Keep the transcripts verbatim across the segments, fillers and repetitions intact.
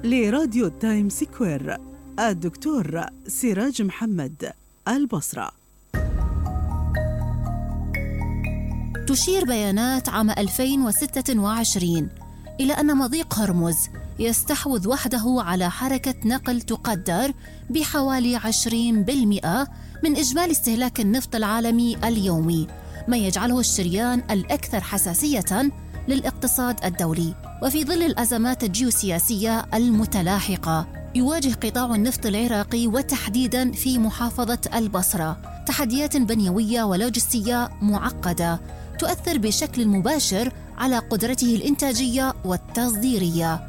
لراديو تايم سكوير الدكتور سراج محمد، البصرة. تشير بيانات عام ألفين وستة وعشرين إلى أن مضيق هرمز يستحوذ وحده على حركة نقل تقدر بحوالي عشرين بالمئة من إجمالي استهلاك النفط العالمي اليومي، ما يجعله الشريان الأكثر حساسية للاقتصاد الدولي. وفي ظل الأزمات الجيوسياسية المتلاحقة، يواجه قطاع النفط العراقي وتحديداً في محافظة البصرة تحديات بنيوية ولوجستية معقدة تؤثر بشكل مباشر على قدرته الإنتاجية والتصديرية.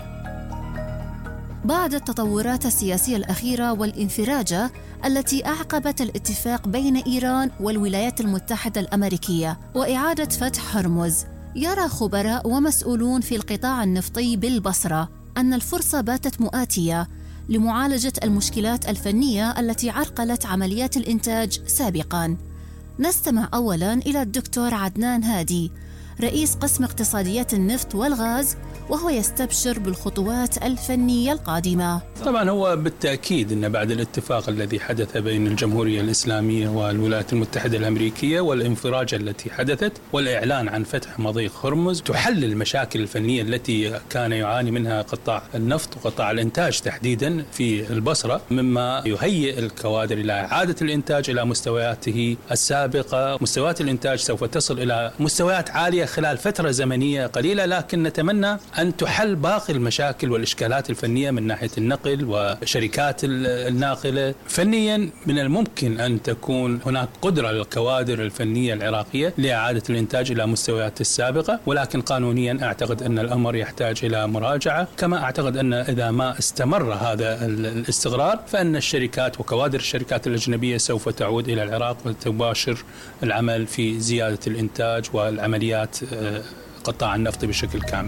بعد التطورات السياسية الأخيرة والانفراجة التي أعقبت الاتفاق بين إيران والولايات المتحدة الأمريكية وإعادة فتح هرمز، يرى خبراء ومسؤولون في القطاع النفطي بالبصرة أن الفرصة باتت مؤاتية لمعالجة المشكلات الفنية التي عرقلت عمليات الإنتاج سابقاً. نستمع أولاً إلى الدكتور عدنان هادي، رئيس قسم اقتصاديات النفط والغاز، وهو يستبشر بالخطوات الفنية القادمة. طبعا هو بالتأكيد أن بعد الاتفاق الذي حدث بين الجمهورية الإسلامية والولايات المتحدة الأمريكية والانفراجة التي حدثت والإعلان عن فتح مضيق هرمز تحل المشاكل الفنية التي كان يعاني منها قطاع النفط وقطاع الإنتاج تحديدا في البصرة، مما يهيئ الكوادر إلى إعادة الإنتاج إلى مستوياته السابقة. مستويات الإنتاج سوف تصل إلى مستويات عالية خلال فترة زمنية قليلة، لكن نتمنى أن تحل باقي المشاكل والإشكالات الفنية من ناحية النقل وشركات الناقلة. فنيا من الممكن أن تكون هناك قدرة للكوادر الفنية العراقية لإعادة الإنتاج إلى مستويات السابقة، ولكن قانونيا أعتقد أن الأمر يحتاج إلى مراجعة. كما أعتقد أن إذا ما استمر هذا الاستقرار فإن الشركات وكوادر الشركات الأجنبية سوف تعود إلى العراق وتباشر العمل في زيادة الإنتاج والعمليات قطاع النفط بشكل كامل.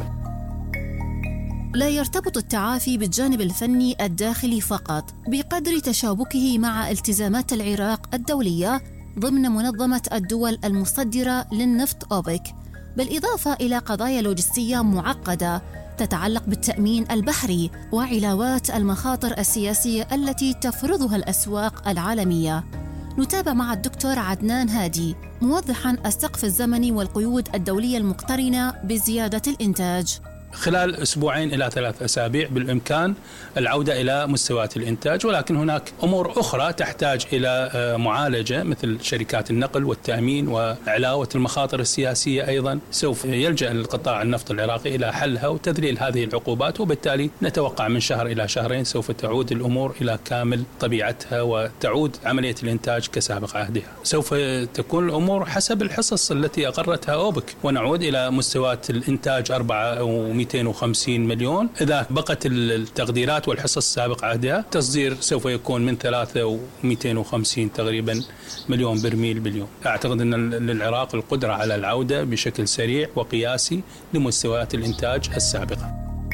لا يرتبط التعافي بالجانب الفني الداخلي فقط بقدر تشابكه مع التزامات العراق الدولية ضمن منظمة الدول المصدرة للنفط أوبك، بالإضافة إلى قضايا لوجستية معقدة تتعلق بالتأمين البحري وعلاوات المخاطر السياسية التي تفرضها الأسواق العالمية. نتابع مع الدكتور عدنان هادي موضحاً السقف الزمني والقيود الدولية المقترنة بزيادة الإنتاج. خلال أسبوعين إلى ثلاث أسابيع بالإمكان العودة إلى مستويات الإنتاج، ولكن هناك أمور أخرى تحتاج إلى معالجة مثل شركات النقل والتأمين وعلاوة المخاطر السياسية. أيضا سوف يلجأ القطاع النفط العراقي إلى حلها وتذليل هذه العقوبات، وبالتالي نتوقع من شهر إلى شهرين سوف تعود الأمور إلى كامل طبيعتها وتعود عملية الإنتاج كسابق عهدها. سوف تكون الأمور حسب الحصص التي أقرتها أوبك، ونعود إلى مستويات الإنتاج أربعة ومئتين وخمسين مليون. إذا بقت التقديرات والحصص السابق عهدها، تصدير سوف يكون من ثلاثة ومئتين وخمسين تقريبا مليون برميل باليوم. أعتقد أن للعراق القدرة على العودة بشكل سريع وقياسي لمستويات الإنتاج السابقة.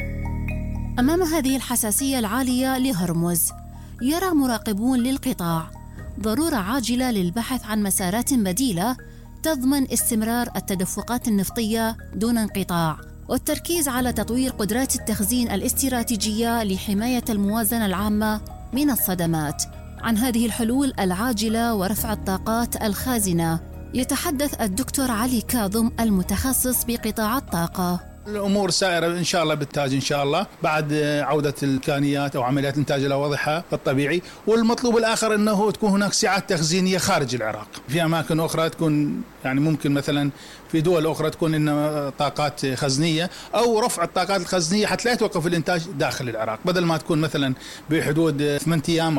أمام هذه الحساسية العالية لهرمز، يرى مراقبون للقطاع ضرورة عاجلة للبحث عن مسارات بديلة تضمن استمرار التدفقات النفطية دون انقطاع، والتركيز على تطوير قدرات التخزين الاستراتيجية لحماية الموازنة العامة من الصدمات. عن هذه الحلول العاجلة ورفع الطاقات الخازنة يتحدث الدكتور علي كاظم المتخصص بقطاع الطاقة. الأمور سائرة إن شاء الله بالتاج إن شاء الله بعد عودة الإمكانيات أو عمليات الإنتاج إلى وضعها الطبيعي. والمطلوب الآخر أنه تكون هناك سعات تخزينية خارج العراق في أماكن أخرى، تكون يعني ممكن مثلا في دول أخرى تكون إن طاقات خزنية أو رفع الطاقات الخزنية حتى لا يتوقف الإنتاج داخل العراق، بدل ما تكون مثلا بحدود ثمانية أيام